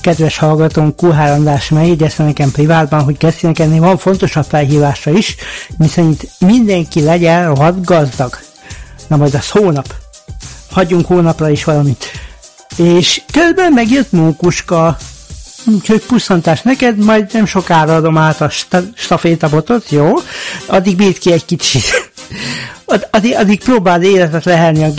kedves hallgatón Kuhár András megjegyezte nekem privátban, hogy Gecinek ennél van fontosabb felhívásra is, miszerint mindenki legyen rohadt gazdag. Na majd az hónap. Hagyjunk hónapra is valamit. És közben megjött Mókuska. Úgyhogy pusszantás neked, majd nem sokára adom át a stafétabotot, jó? Addig bírd ki egy kicsit. Addig próbáld életet lehelni a